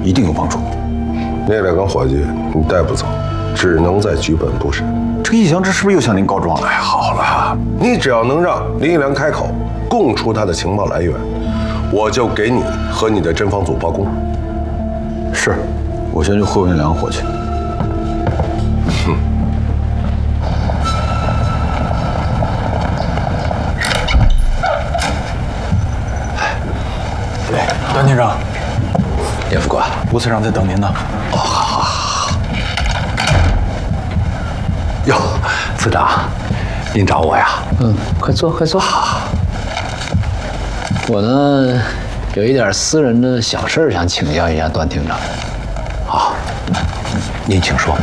一定有帮助。 那2个伙计你带不走，只能在局本部审。 这个易祥之是不是又向您告状了？ 哎，好了，你只要能让林一良开口供出他的情报来源，我就给你和你的侦防组报功。 是，我先去会问2个伙计。段厅长， 叶副官， 吴次长在等您呢。 哦，好。哟，次长，您找我呀？ 快坐，快坐。我呢，有一点私人的小事想请教一下段厅长。 好，您请说。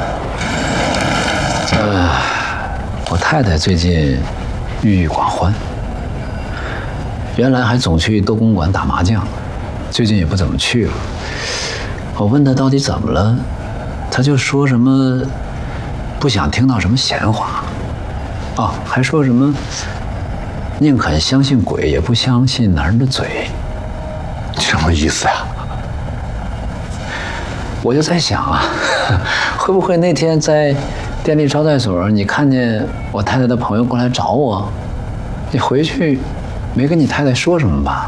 我太太最近郁郁寡欢，原来还总去斗公馆打麻将，最近也不怎么去了。我问她到底怎么了，她就说什么不想听到什么闲话，还说什么宁肯相信鬼也不相信男人的嘴。 什么意思呀？ 我就在想啊，会不会那天在电力招待所，你看见我太太的朋友过来找我，你回去没跟你太太说什么吧？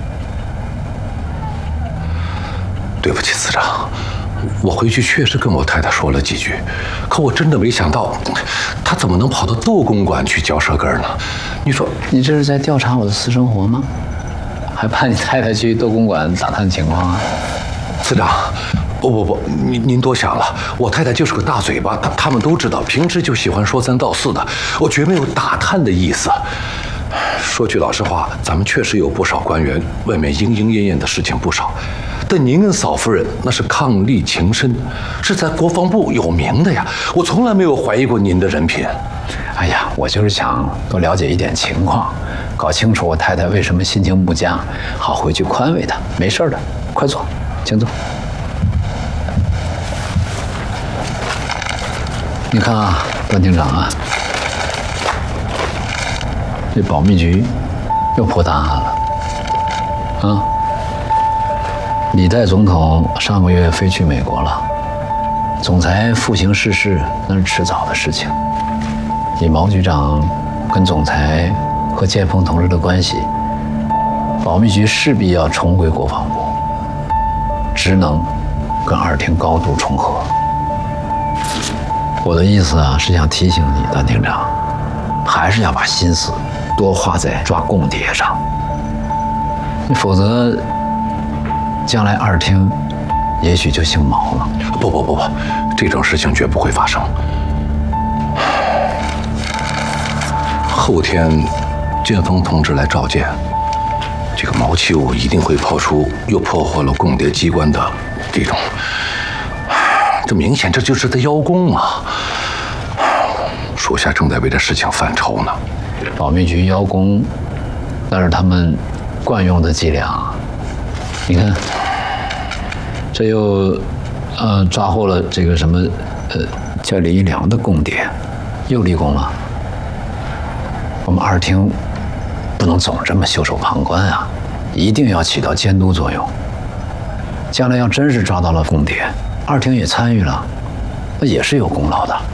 对不起，次长，我回去确实跟我太太说了几句，可我真的没想到，她怎么能跑到斗公馆去嚼舌根呢？你说， 你这是在调查我的私生活吗？还怕你太太去斗公馆打探情况啊？ 次长。不，您多想了。我太太就是个大嘴巴，他们都知道，平时就喜欢说三道四的。我绝没有打探的意思。说句老实话，咱们确实有不少官员，外面莺莺燕燕的事情不少。但您跟嫂夫人那是伉俪情深，是在国防部有名的呀。我从来没有怀疑过您的人品。 哎呀，我就是想多了解一点情况，搞清楚我太太为什么心情不佳，好回去宽慰她。没事的，快坐，请坐。你看啊，段厅长啊，这保密局又破大案了。李代总统上个月飞去美国了，总裁复行逝世那是迟早的事情。以毛局长跟总裁和建峰同志的关系，保密局势必要重归国防部，职能跟2厅高度重合。我的意思啊，是想提醒你，段厅长，还是要把心思多花在抓共谍上，否则将来2厅也许就姓毛了。 不，这种事情绝不会发生。后天建峰同志来召见，这个毛启武一定会抛出又破获了共谍机关的这种，这明显这就是在邀功嘛。属下正在为这事情犯愁呢。 保密局邀功，那是他们惯用的伎俩。你看，这又抓获了这个什么叫李一良的共谍，又立功了。我们2厅不能总这么袖手旁观啊，一定要起到监督作用。将来要真是抓到了共谍，2厅也参与了，那也是有功劳的。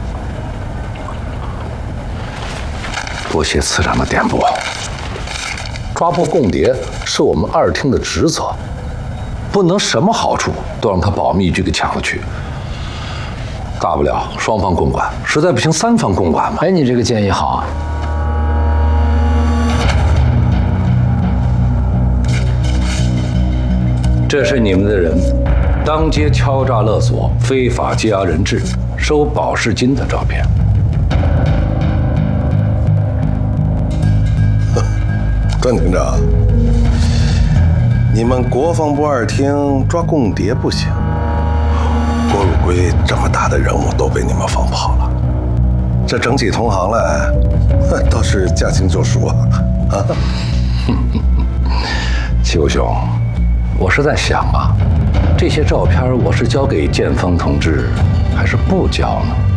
多谢次长的点拨。抓捕共谍是我们2厅的职责，不能什么好处都让他保密局给抢了去。大不了双方共管，实在不行3方共管嘛。 哎，你这个建议好啊。 这是你们的人当街敲诈勒索、非法羁押人质、收保释金的照片。 段厅长，你们国防部2厅抓共谍不行，郭汝瑰这么大的人物都被你们放跑了，这整起同行来，倒是驾轻就熟啊！ 齐武兄，我是在想啊，这些照片我是交给建峰同志，还是不交呢？